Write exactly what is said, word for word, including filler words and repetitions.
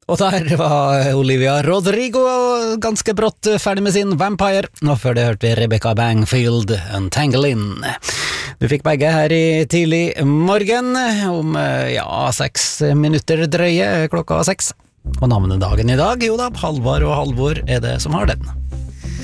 Og der var Olivia Rodrigo ganske brått ferdig med sin Vampire, og før det hørte vi Rebecca Bangfield, Untanglin. Du fikk begge her i tidlig morgen, om ja, seks minutter drøye, klokka seks. Og navnedagen i dag, jo da, Halvard og Halvor er det som har den.